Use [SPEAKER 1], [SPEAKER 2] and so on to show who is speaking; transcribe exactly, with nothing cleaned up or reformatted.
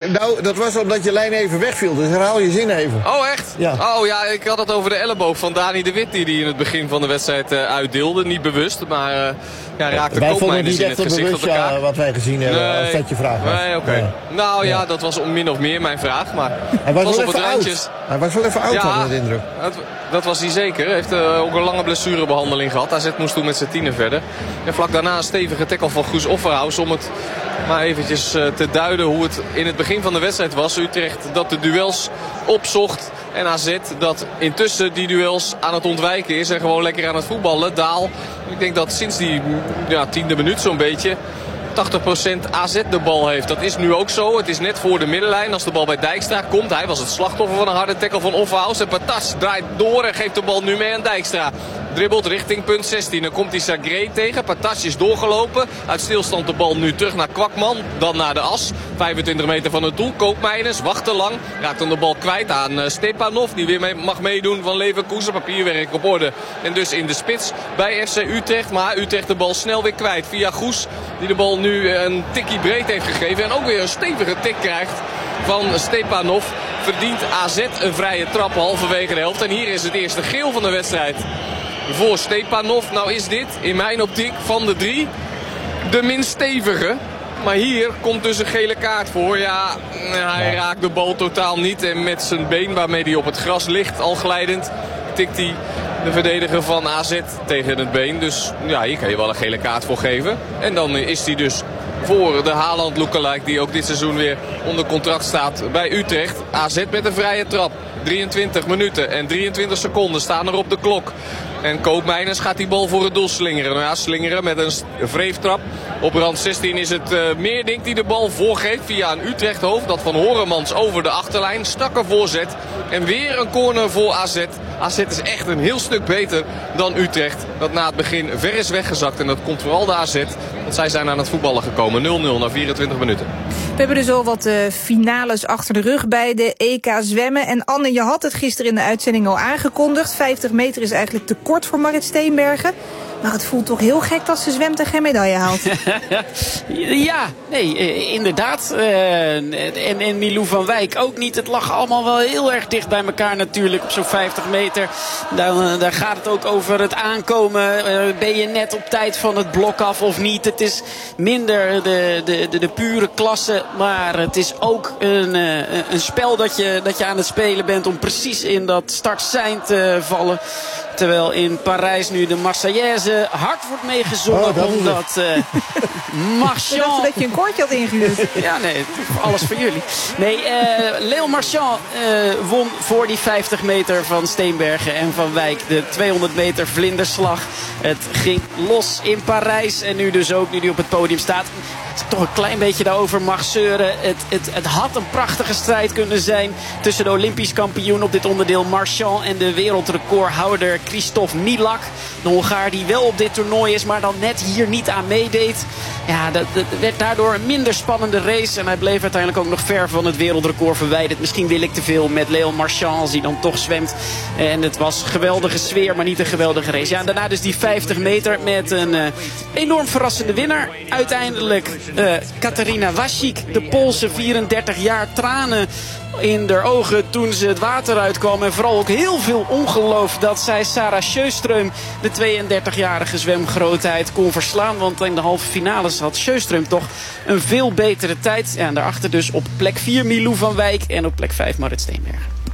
[SPEAKER 1] Nou, dat was omdat je lijn even wegviel, dus herhaal je zin even.
[SPEAKER 2] Oh, echt?
[SPEAKER 1] Ja.
[SPEAKER 2] Oh ja, ik had het over de elleboog van Dani de Wit die die in het begin van de wedstrijd uh, uitdeelde. Niet bewust, maar uh, ja, raakte Koopmeiners in het gezicht
[SPEAKER 1] bewust,
[SPEAKER 2] op elkaar.
[SPEAKER 1] Ja, wat wij gezien hebben,
[SPEAKER 2] nee,
[SPEAKER 1] als dat je vraag was.
[SPEAKER 2] Nee, oké. Okay. Ja. Nou ja, dat was min of meer mijn vraag, maar
[SPEAKER 1] hij was,
[SPEAKER 2] was
[SPEAKER 1] wel
[SPEAKER 2] op
[SPEAKER 1] even
[SPEAKER 2] het randje.
[SPEAKER 1] Hij was wel even oud,
[SPEAKER 2] ja,
[SPEAKER 1] had ik de indruk.
[SPEAKER 2] Dat, dat was hij zeker. Hij heeft uh, ook een lange blessurebehandeling gehad. A Z moest toen met z'n tienen verder. En vlak daarna een stevige tackle van Guus Offerhaus om het maar eventjes uh, te duiden hoe het in het begin van de wedstrijd was. Utrecht dat de duels opzocht. En A Z dat intussen die duels aan het ontwijken is. En gewoon lekker aan het voetballen. Daal, ik denk dat sinds die ja, tiende minuut zo'n beetje tachtig procent A Z de bal heeft. Dat is nu ook zo. Het is net voor de middenlijn. Als de bal bij Dijkstra komt. Hij was het slachtoffer van een harde tackle van Offerhaus. En Patas draait door en geeft de bal nu mee aan Dijkstra. Dribbelt richting punt zestien. Dan komt hij Sagré tegen. Patas is doorgelopen. Uit stilstand de bal nu terug naar Kwakman. Dan naar de as. vijfentwintig meter van het doel. Koopmeiners wacht te lang. Raakt dan de bal kwijt aan uh, Stepanov. Die weer mee, mag meedoen van Leverkusen. Papierwerk op orde. En dus in de spits bij F C Utrecht. Maar Utrecht de bal snel weer kwijt. Via Goes. Die de bal nu een tikkie breed heeft gegeven. En ook weer een stevige tik krijgt van Stepanov. Verdient A Z een vrije trap halverwege de helft. En hier is het eerste geel van de wedstrijd voor Stepanov. Nou is dit in mijn optiek van de drie de minst stevige. Maar hier komt dus een gele kaart voor. Ja, hij raakt de bal totaal niet. En met zijn been waarmee hij op het gras ligt, al glijdend, tikt hij de verdediger van A Z tegen het been. Dus ja, hier kan je wel een gele kaart voor geven. En dan is hij dus voor de Haaland lookalike die ook dit seizoen weer onder contract staat bij Utrecht. A Z met een vrije trap. drieëntwintig minuten en drieëntwintig seconden staan er op de klok. En Koopmeiners gaat die bal voor het doel slingeren. Nou ja, slingeren met een wreeftrap. Op rand zestien is het uh, Meerdink die de bal voorgeeft via een Utrecht hoofd. Dat van Horemans over de achterlijn. Strakke voorzet. En weer een corner voor A Z. A Z is echt een heel stuk beter dan Utrecht. Dat na het begin ver is weggezakt. En dat komt vooral de A Z. Want zij zijn aan het voetballen gekomen. nul nul na vierentwintig minuten.
[SPEAKER 3] We hebben dus al wat uh, finales achter de rug bij de E K zwemmen. En Anne, je had het gisteren in de uitzending al aangekondigd. vijftig meter is eigenlijk te kort voor Marit Steenbergen. Maar het voelt toch heel gek dat ze zwemt en geen medaille haalt.
[SPEAKER 4] Ja, nee, inderdaad. Uh, en, en Milou van Wijk ook niet. Het lag allemaal wel heel erg dicht bij elkaar natuurlijk op zo'n vijftig meter. Daar, daar gaat het ook over het aankomen. Uh, ben je net op tijd van het blok af of niet? Het is minder de, de, de, de pure klasse. Maar het is ook een, uh, een spel dat je, dat je aan het spelen bent om precies in dat start-sein te vallen. Terwijl in Parijs nu de Marseillaise hard wordt meegezongen. Oh, omdat uh, Marchand...
[SPEAKER 3] Ik dacht dat je een koortje had ingehuurd.
[SPEAKER 4] Ja, nee, alles voor jullie. Nee, uh, Léo Marchand uh, won voor die vijftig meter van Steenbergen en Van Wijk. De tweehonderd meter vlinderslag. Het ging los in Parijs. En nu dus ook, nu hij op het podium staat, toch een klein beetje daarover mag zeuren. Het, het, het had een prachtige strijd kunnen zijn tussen de Olympisch kampioen op dit onderdeel Marchand en de wereldrecordhouder Christophe Milak. De Hongaar die wel op dit toernooi is, maar dan net hier niet aan meedeed. Ja, dat, dat werd daardoor een minder spannende race. En hij bleef uiteindelijk ook nog ver van het wereldrecord verwijderd. Misschien wil ik te veel met Léo Marchand als hij dan toch zwemt. En het was geweldige sfeer, maar niet een geweldige race. Ja, en daarna dus die vijftig meter met een uh, enorm verrassende winnaar. Uiteindelijk uh, Katarina Wasik, de Poolse, vierendertig jaar, tranen in haar ogen toen ze het water uitkwam. En vooral ook heel veel ongeloof dat zij Sarah Sjöström, de tweeëndertigjarige zwemgrootheid, kon verslaan. Want in de halve finales had Sjöström toch een veel betere tijd. Ja, en daarachter dus op plek vier Milou van Wijk en op plek vijf Marit Steenbergen.